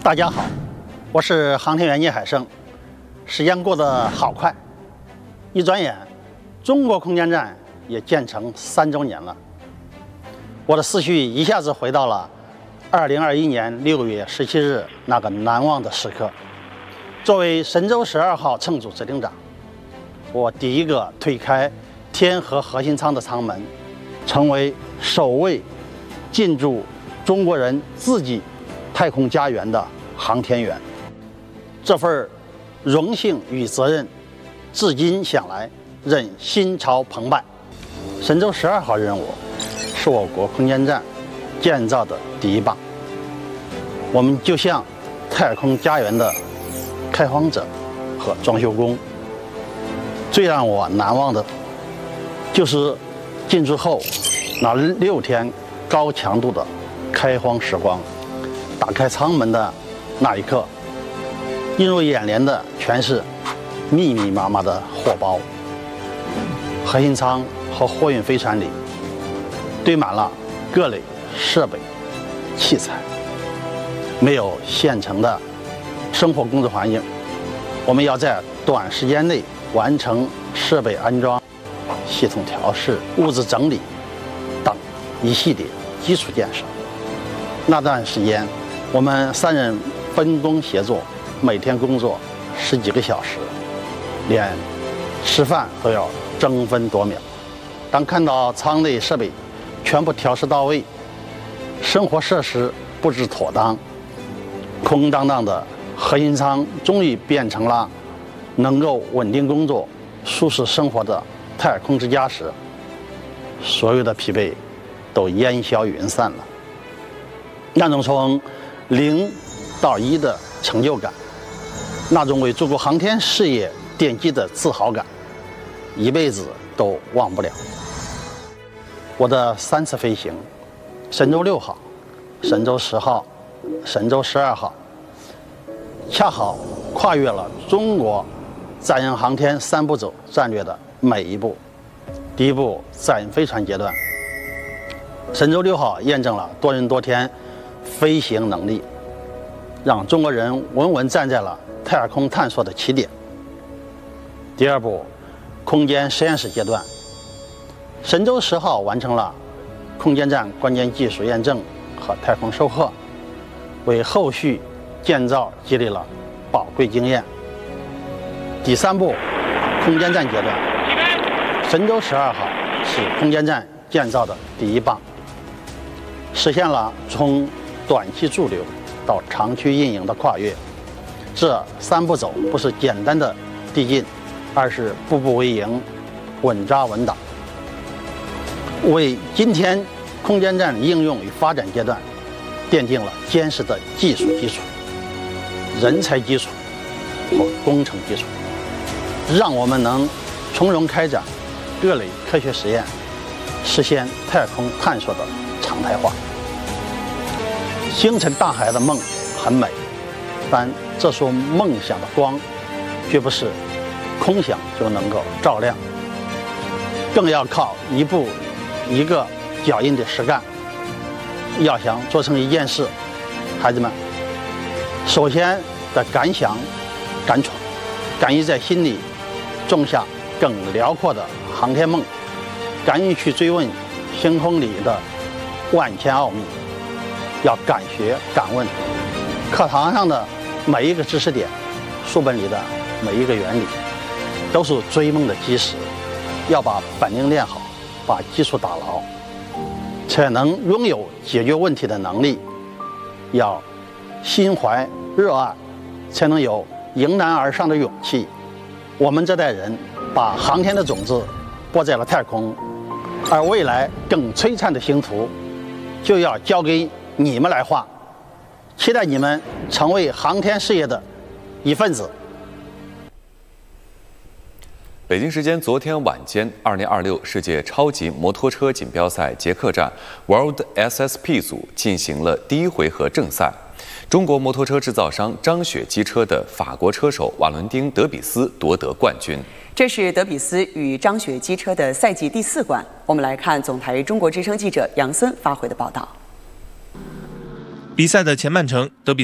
大家好，我是航天员聂海胜。时间过得好快，一转眼，中国空间站也建成3周年了。我的思绪一下子回到了2021年6月17日那个难忘的时刻。作为神舟12号乘组指令长，我第一个推开天河核心舱的舱门，成为首位进驻中国人自己太空家园的航天员。这份荣幸与责任，至今想来仍心潮澎湃。神舟12号任务是我国空间站建造的第一棒，我们就像太空家园的开荒者和装修工。最让我难忘的就是进驻后那6天高强度的开荒时光。打开舱门的那一刻，映入眼帘的全是密密麻麻的货包。核心舱和货运飞船里堆满了各类设备器材，没有现成的生活工作环境，我们要在短时间内完成设备安装、系统调试、物资整理等一系列基础建设。那段时间，我们3人分工协作，每天工作10几个小时，连吃饭都要争分夺秒。当看到舱内设备全部调试到位，生活设施布置妥当，空荡荡的核心舱终于变成了能够稳定工作、舒适生活的太空之家时，所有的疲惫都烟消云散了。那种从0到1的成就感，那种为中国航天事业奠基的自豪感，一辈子都忘不了。我的3次飞行，神舟6号、神舟10号、神舟12号，恰好跨越了中国载人航天3步走战略的每一步。第一步，载人飞船阶段，神舟6号验证了多人多天飞行能力，让中国人稳稳站在了太空探索的起点。第二步，空间实验室阶段，神舟10号完成了空间站关键技术验证和太空授课，为后续建造积累了宝贵经验。第三步，空间站阶段，神舟12号是空间站建造的第一棒，实现了从短期驻留到长期运营的跨越。这3步走不是简单的递进，而是步步为营，稳扎稳打，为今天空间站应用与发展阶段奠定了坚实的技术基础、人才基础和工程基础，让我们能从容开展各类科学实验，实现太空探索的常态化。星辰大海的梦很美，但这束梦想的光绝不是空想就能够照亮，更要靠一步一个脚印的实干。要想做成一件事，孩子们，首先得敢想敢闯，敢于在心里种下更辽阔的航天梦，敢于去追问星空里的万千奥秘。要敢学敢问，课堂上的每一个知识点，书本里的每一个原理，都是追梦的基石。要把本领练好，把基础打牢，才能拥有解决问题的能力。要心怀热爱，才能有迎难而上的勇气。我们这代人把航天的种子播在了太空，而未来更璀璨的星途就要交给你们来画，期待你们成为航天事业的一份子。 北京时间昨天晚间，2026世界超级摩托车锦标赛捷克站 World SSP 组进行了第1回合正赛。中国摩托车制造商张雪机车的法国车手瓦伦丁·德比斯夺得冠军。 这是德比斯与张雪机车的赛季第4冠。我们来看总台中国之声记者杨森发回的报道。 比赛的前半程，德比